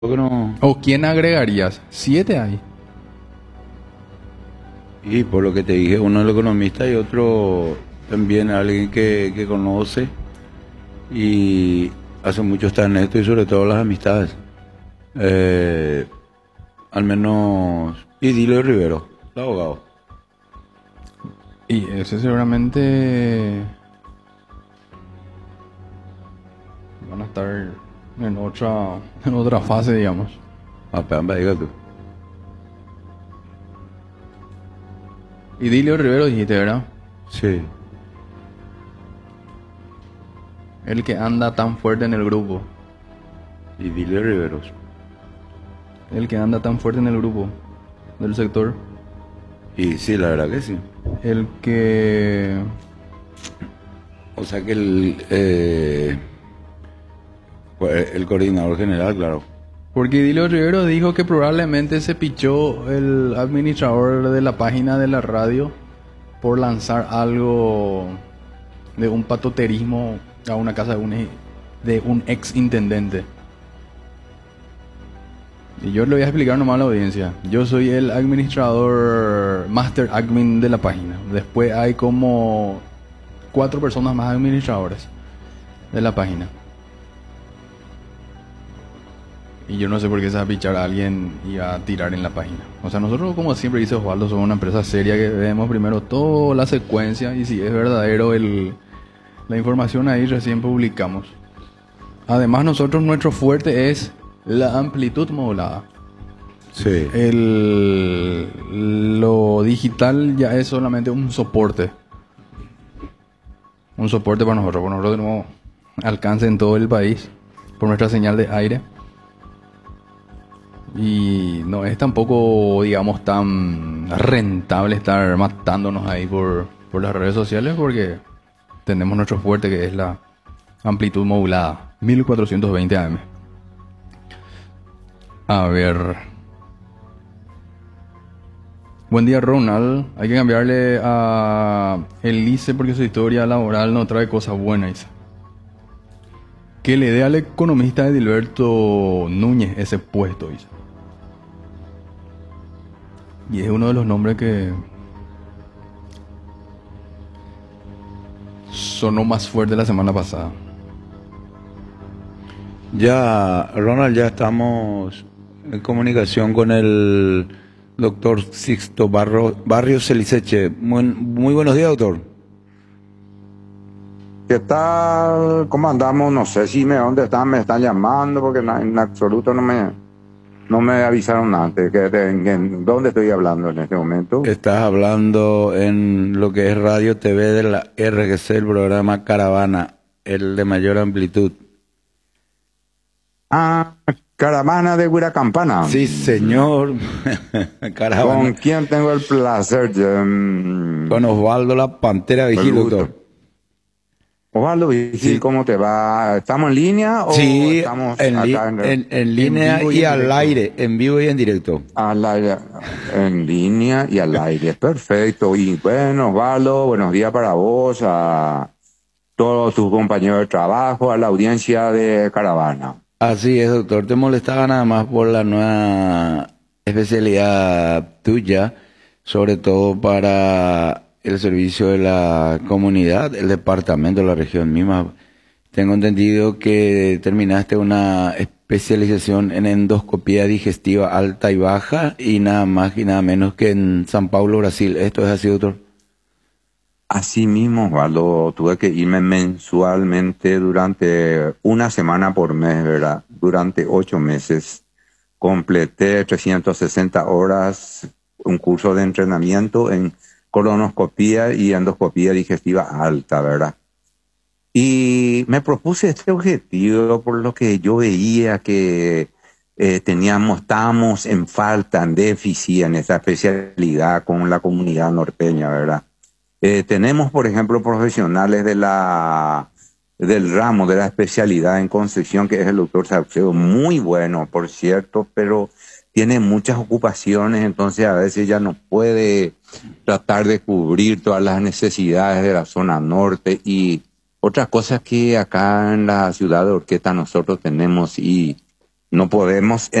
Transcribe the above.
Porque no, ¿O quién agregarías? 7 hay. y por lo que te dije, uno es el economista y otro también alguien que conoce y hace mucho está en esto y sobre todo las amistades. Eh, Al menos Idilio Rivero, el abogado. Y ese seguramente van a estar en otra fase, digamos. Apenas diga tú. Idilio Rivero dijiste, ¿verdad? Sí, El que anda tan fuerte en el grupo. Idilio Riveros. El que anda tan fuerte en el grupo del sector. Y sí, la verdad que sí. El que... O sea que el coordinador general, claro. Porque Idilio Rivero dijo que probablemente se pichó el administrador de la página de la radio por lanzar algo de un patoterismo a una casa de un ex intendente. Y yo le voy a explicar nomás a la audiencia. Yo soy el administrador, master admin de la página. Después hay como 4 personas más administradores de la página. Y yo no sé por qué se va a pichar a alguien y a tirar en la página. O sea, nosotros, como siempre dice Osvaldo, somos una empresa seria que vemos primero toda la secuencia y si es verdadero la información ahí recién publicamos. Además, nuestro fuerte es la amplitud modulada. Sí. Lo digital ya es solamente un soporte. Un soporte para nosotros. Por nosotros tenemos alcance en todo el país por nuestra señal de aire. Y no es tampoco, digamos, tan rentable estar matándonos ahí por las redes sociales porque tenemos nuestro fuerte que es la amplitud modulada, 1420 AM. A ver. Buen día, Ronald. Hay que cambiarle a Elise porque su historia laboral no trae cosas buenas, dice. Que le dé al economista Edilberto Núñez ese puesto, dice. Y es uno de los nombres que sonó más fuerte la semana pasada. Ya, Ronald, ya estamos en comunicación con el doctor Sixto Barrios Eliseche. Muy buenos días, doctor. ¿Qué tal? ¿Cómo andamos? No sé si dónde están, me están llamando porque en absoluto no me avisaron antes. ¿En dónde estoy hablando en este momento? Estás hablando en lo que es Radio TV de la RGC, el programa Caravana, el de mayor amplitud. Ah, Caravana de Huiracampana. Sí, señor. Caravana. ¿Con quién tengo el placer? Con Osvaldo La Pantera Vigil, doctor. Osvaldo Vigil, Sí. ¿Cómo te va? ¿Estamos en línea o Sí, estamos en línea vivo y en al directo? aire, en vivo y en directo. al aire, en línea y al aire? Perfecto. Y bueno, Osvaldo, buenos días para vos, a todos tus compañeros de trabajo, a la audiencia de Caravana. Así es, doctor. Te molestaba nada más por la nueva especialidad tuya, sobre todo para el servicio de la comunidad, el departamento, la región misma. Tengo entendido que terminaste una especialización en endoscopía digestiva alta y baja y nada más y nada menos que en San Paulo, Brasil. ¿Esto es así, doctor? Así mismo, Osvaldo, tuve que irme mensualmente durante una semana por mes, ¿verdad? Durante 8 meses. Completé 360 horas, un curso de entrenamiento en colonoscopía y endoscopía digestiva alta, ¿verdad? Y me propuse este objetivo por lo que yo veía que estábamos en falta, en déficit en esa especialidad con la comunidad norteña, ¿verdad? Tenemos, por ejemplo, profesionales del ramo, de la especialidad en Concepción, que es el doctor Saucedo, muy bueno, por cierto, pero tiene muchas ocupaciones, entonces a veces ya no puede tratar de cubrir todas las necesidades de la zona norte y otras cosas que acá en la ciudad de Orqueta nosotros tenemos y No podemos